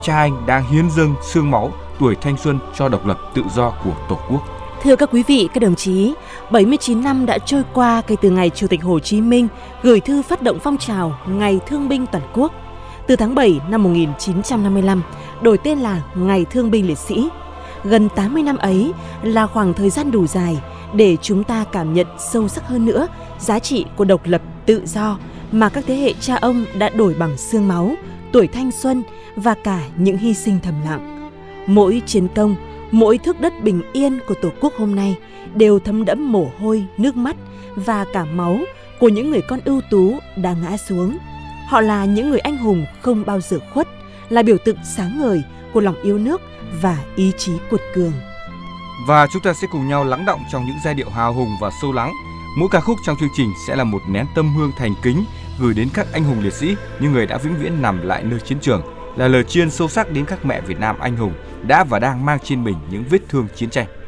cha anh đang hiến dâng xương máu, tuổi thanh xuân cho độc lập tự do của Tổ quốc. Thưa các quý vị, các đồng chí, 79 năm đã trôi qua kể từ ngày Chủ tịch Hồ Chí Minh gửi thư phát động phong trào Ngày Thương binh Toàn quốc. Từ tháng 7 năm 1955, đổi tên là Ngày Thương binh Liệt sĩ. Gần 80 năm ấy là khoảng thời gian đủ dài để chúng ta cảm nhận sâu sắc hơn nữa giá trị của độc lập tự do mà các thế hệ cha ông đã đổi bằng xương máu, tuổi thanh xuân và cả những hy sinh thầm lặng. Mỗi chiến công, mỗi thước đất bình yên của Tổ quốc hôm nay đều thấm đẫm mồ hôi, nước mắt và cả máu của những người con ưu tú đã ngã xuống. Họ là những người anh hùng không bao giờ khuất, là biểu tượng sáng ngời của lòng yêu nước và ý chí cuột cường. Và chúng ta sẽ cùng nhau lắng đọng trong những giai điệu hào hùng và sâu lắng. Mỗi ca khúc trong chương trình sẽ là một nén tâm hương thành kính gửi đến các anh hùng liệt sĩ, những người đã vĩnh viễn nằm lại nơi chiến trường, là lời tri ân sâu sắc đến các mẹ Việt Nam anh hùng đã và đang mang trên mình những vết thương chiến tranh.